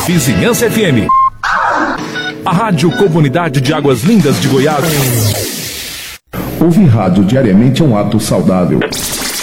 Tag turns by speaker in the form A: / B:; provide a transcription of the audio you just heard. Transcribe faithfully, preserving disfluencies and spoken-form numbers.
A: Vizinhança F M. A Rádio Comunidade de Águas Lindas de Goiás.
B: Ouvir rádio diariamente é um ato saudável.